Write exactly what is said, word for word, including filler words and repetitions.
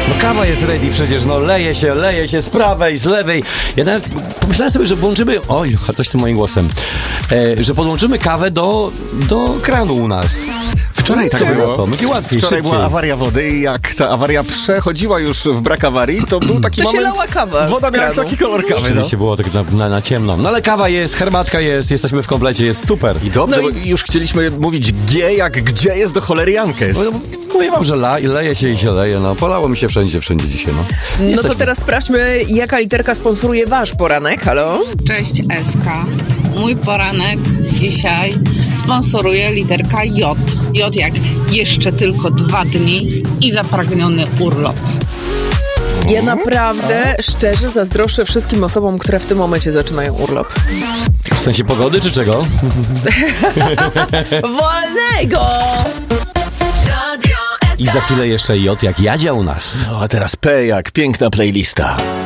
No kawa jest ready przecież, no leje się, leje się z prawej, z lewej. Ja nawet pomyślałem sobie, że włączymy, oj, coś z tym moim głosem, e, że podłączymy kawę do, do kranu u nas. Wczoraj tak było. To będzie łatwiej, Wczoraj szybciej. była awaria wody i jak ta awaria przechodziła już w brak awarii, to był taki To moment... się lała kawa z Woda miała kranu. taki kolor kawy, no. Rzeczywiście było tak na, na, na ciemno. No ale kawa jest, herbatka jest, jesteśmy w komplecie, jest super. I dobrze, No bo już chcieliśmy mówić G, jak gdzie jest do cholery Jankes. No, mówię wam, że la, leje się i się leje, no. Polało mi się wszędzie, wszędzie dzisiaj, no. No Jesteśmy. to teraz sprawdźmy, jaka literka sponsoruje wasz poranek. Halo? Cześć Eska. Mój poranek dzisiaj sponsoruje literka J. J jak jeszcze tylko dwa dni i zapragniony urlop. Ja naprawdę szczerze zazdroszczę wszystkim osobom, które w tym momencie zaczynają urlop. W sensie pogody, czy czego? Wolnego! I za chwilę jeszcze J jak Jadzia u nas. No a teraz P jak piękna playlista.